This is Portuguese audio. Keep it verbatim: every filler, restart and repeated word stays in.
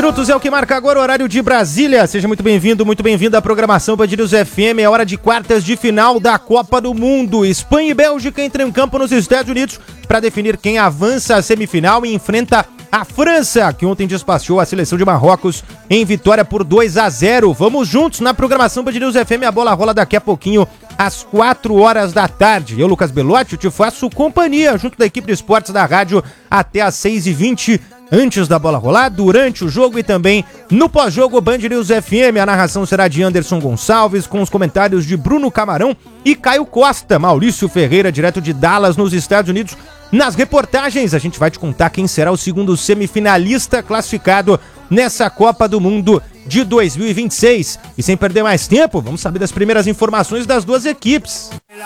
minutos é o que marca agora o horário de Brasília. Seja muito bem-vindo, muito bem-vindo à programação Band News F M. É hora de quartas de final da Copa do Mundo. Espanha e Bélgica entram em campo nos Estados Unidos para definir quem avança à semifinal e enfrenta a França, que ontem despachou a seleção de Marrocos em vitória por dois a zero. Vamos juntos na programação Band News F M. A bola rola daqui a pouquinho às quatro horas da tarde. Eu, Lucas Belotti, te faço companhia junto da equipe de esportes da rádio até às seis e vinte. Antes da bola rolar, durante o jogo e também no pós-jogo Band News F M. A narração será de Anderson Gonçalves, com os comentários de Bruno Camarão e Caio Costa. Maurício Ferreira, direto de Dallas, nos Estados Unidos. Nas reportagens, a gente vai te contar quem será o segundo semifinalista classificado nessa Copa do Mundo de dois mil e vinte e seis. E sem perder mais tempo, vamos saber das primeiras informações das duas equipes.